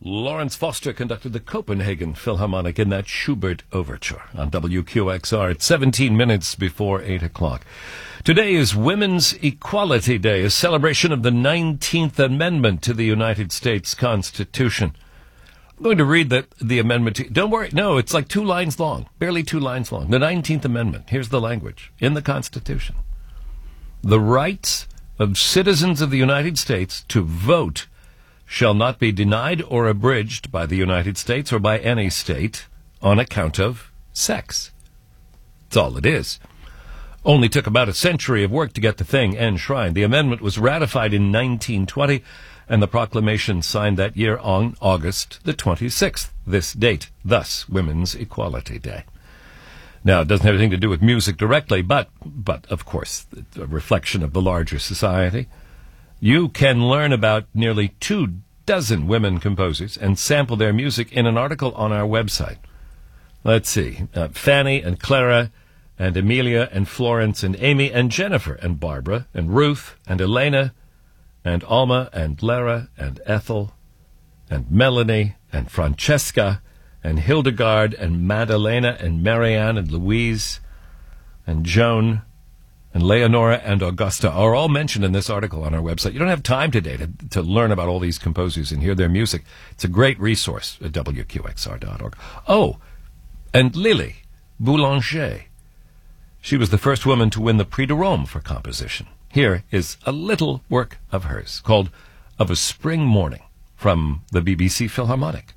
Lawrence Foster conducted the Copenhagen Philharmonic in that Schubert Overture on WQXR at 17 minutes before 8 o'clock. Today is Women's Equality Day, a celebration of the 19th Amendment to the United States Constitution. I'm going to read the amendment. Don't worry. No, it's like 2 lines long, barely 2 lines long. The 19th Amendment. Here's the language in the Constitution. The rights of citizens of the United States to vote shall not be denied or abridged by the United States or by any state on account of sex. That's all it is. Only took about a century of work to get the thing enshrined. The amendment was ratified in 1920, and the proclamation signed that year on August the 26th, this date, thus Women's Equality Day. Now, it doesn't have anything to do with music directly, but of course, a reflection of the larger society. You can learn about nearly 24 women composers and sample their music in an article on our website. Let's see. Fanny and Clara and Amelia and Florence and Amy and Jennifer and Barbara and Ruth and Elena and Alma and Lara and Ethel and Melanie and Francesca and Hildegard and Madalena and Marianne and Louise and Joan and Leonora and Augusta are all mentioned in this article on our website. You don't have time today to learn about all these composers and hear their music. It's a great resource at WQXR.org. Oh, and Lily Boulanger. She was the first woman to win the Prix de Rome for composition. Here is a little work of hers called Of a Spring Morning from the BBC Philharmonic.